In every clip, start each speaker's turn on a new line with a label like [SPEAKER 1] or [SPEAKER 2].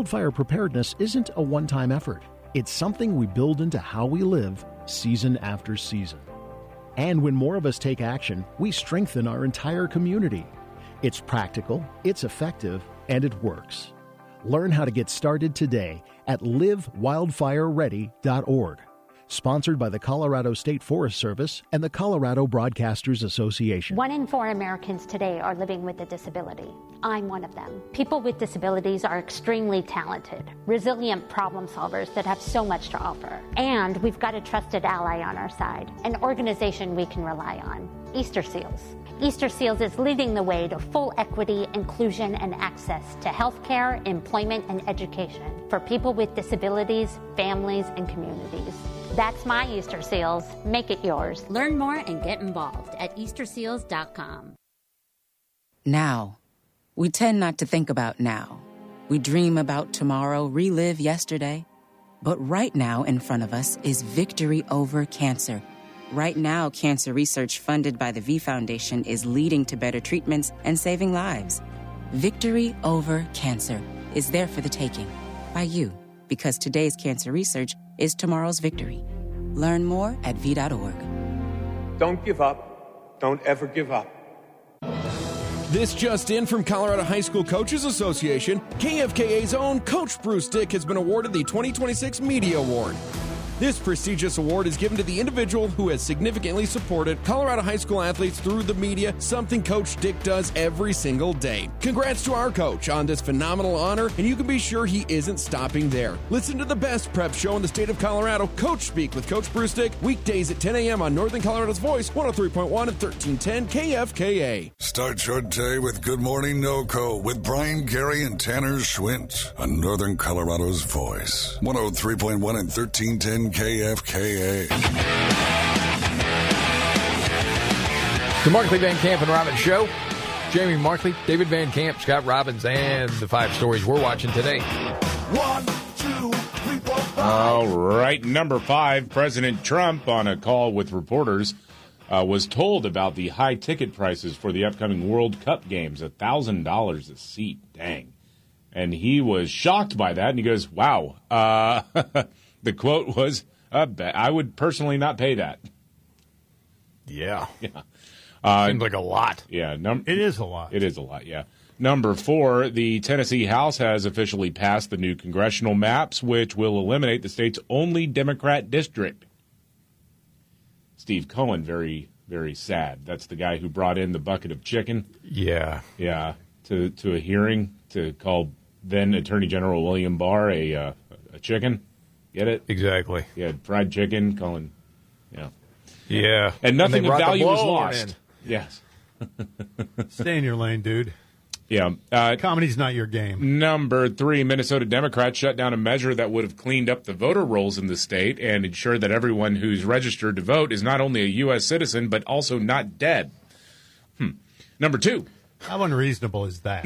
[SPEAKER 1] wildfire preparedness isn't a one-time effort. It's something we build into how we live season after season. And when more of us take action, we strengthen our entire community. It's practical, it's effective, and it works. Learn how to get started today at livewildfireready.org. Sponsored by the Colorado State Forest Service and the Colorado Broadcasters Association.
[SPEAKER 2] 1 in 4 Americans today are living with a disability. I'm one of them. People with disabilities are extremely talented, resilient problem solvers that have so much to offer. And we've got a trusted ally on our side, an organization we can rely on, Easter Seals. Easter Seals is leading the way to full equity, inclusion, and access to health care, employment, and education for people with disabilities, families, and communities. That's my Easter Seals. Make it yours.
[SPEAKER 3] Learn more and get involved at easterseals.com.
[SPEAKER 4] Now. We tend not to think about now. We dream about tomorrow, relive yesterday. But right now in front of us is victory over cancer. Right now, cancer research funded by the V Foundation is leading to better treatments and saving lives. Victory over cancer is there for the taking by you, because today's cancer research is tomorrow's victory. Learn more at v.org.
[SPEAKER 5] Don't give up. Don't ever give up.
[SPEAKER 6] This just in from Colorado High School Coaches Association, KFKA's own Coach Bruce Dick has been awarded the 2026 Media Award. This prestigious award is given to the individual who has significantly supported Colorado high school athletes through the media, something Coach Dick does every single day. Congrats to our coach on this phenomenal honor, and you can be sure he isn't stopping there. Listen to the best prep show in the state of Colorado, Coach Speak with Coach Bruce Dick, weekdays at 10 a.m. on Northern Colorado's Voice, 103.1 and 1310 KFKA.
[SPEAKER 7] Start your day with Good Morning NoCo with Brian, Gary, and Tanner Schwint on Northern Colorado's Voice, 103.1 and 1310 KFKA.
[SPEAKER 8] The Markley, Van Camp, and Robbins Show. Jamie Markley, David Van Camp, Scott Robbins, and the 5 stories we're watching today.
[SPEAKER 9] 1, 2, 3, 4, 5.
[SPEAKER 10] All right, number 5, President Trump on a call with reporters was told about the high ticket prices for the upcoming World Cup games, $1,000 a seat. Dang. And he was shocked by that, and he goes, wow. The quote was, I would personally not pay that.
[SPEAKER 8] Yeah.
[SPEAKER 10] Yeah.
[SPEAKER 8] Seems like a lot.
[SPEAKER 10] Yeah.
[SPEAKER 11] It is a lot.
[SPEAKER 10] It is a lot, yeah. Number 4, the Tennessee House has officially passed the new congressional maps, which will eliminate the state's only Democrat district. Steve Cohen, very, very sad. That's the guy who brought in the bucket of chicken.
[SPEAKER 8] Yeah.
[SPEAKER 10] Yeah, to a hearing to call then Attorney General William Barr a chicken. Get it?
[SPEAKER 8] Exactly.
[SPEAKER 10] He had fried chicken, calling,
[SPEAKER 8] Yeah.
[SPEAKER 10] And nothing of value was lost. Yes.
[SPEAKER 11] Stay in your lane, dude.
[SPEAKER 10] Yeah.
[SPEAKER 11] Comedy's not your game.
[SPEAKER 10] Number 3, Minnesota Democrats shut down a measure that would have cleaned up the voter rolls in the state and ensured that everyone who's registered to vote is not only a U.S. citizen, but also not dead. Number 2.
[SPEAKER 11] How unreasonable is that?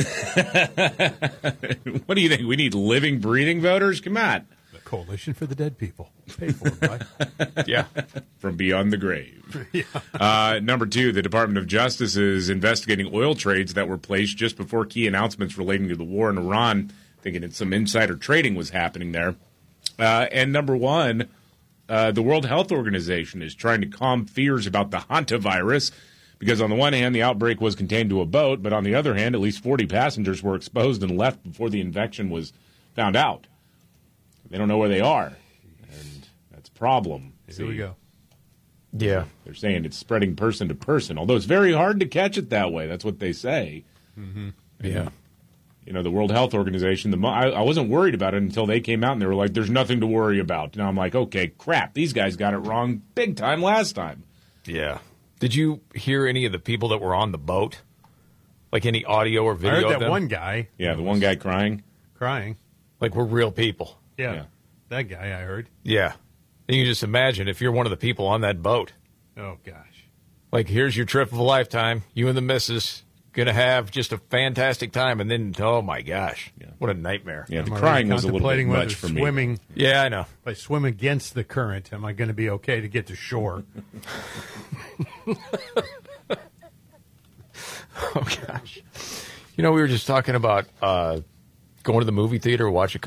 [SPEAKER 10] What do you think? We need living, breathing voters? Come on.
[SPEAKER 11] The Coalition for the Dead People. Pay for it, right?
[SPEAKER 10] Yeah. From beyond the grave. Yeah. Number 2, the Department of Justice is investigating oil trades that were placed just before key announcements relating to the war in Iran, thinking that some insider trading was happening there. And number 1, the World Health Organization is trying to calm fears about the hantavirus, because on the one hand, the outbreak was contained to a boat, but on the other hand, at least 40 passengers were exposed and left before the infection was found out. They don't know where they are, and that's a problem.
[SPEAKER 11] Here we go.
[SPEAKER 8] Yeah.
[SPEAKER 10] They're saying it's spreading person to person, although it's very hard to catch it that way. That's what they say.
[SPEAKER 11] Mm-hmm.
[SPEAKER 8] Yeah.
[SPEAKER 10] You know, the World Health Organization, I wasn't worried about it until they came out and they were like, there's nothing to worry about. Now I'm like, okay, crap, these guys got it wrong big time last time.
[SPEAKER 8] Yeah. Did you hear any of the people that were on the boat? Like any audio or video
[SPEAKER 11] I heard
[SPEAKER 8] of
[SPEAKER 11] that
[SPEAKER 8] them?
[SPEAKER 11] one guy.
[SPEAKER 10] Yeah, the one guy crying.
[SPEAKER 11] Crying.
[SPEAKER 8] Like we're real people.
[SPEAKER 11] Yeah. That guy I heard.
[SPEAKER 8] Yeah. And you can just imagine if you're one of the people on that boat.
[SPEAKER 11] Oh, gosh.
[SPEAKER 8] Like, here's your trip of a lifetime. You and the missus going to have just a fantastic time. And then, oh, my gosh. Yeah. What a nightmare.
[SPEAKER 10] Yeah, the crying was a little bit much for
[SPEAKER 11] swimming,
[SPEAKER 10] me.
[SPEAKER 8] Yeah, I know.
[SPEAKER 11] If I swim against the current, am I going to be okay to get to shore?
[SPEAKER 8] Oh, gosh. You know, we were just talking about going to the movie theater, watch a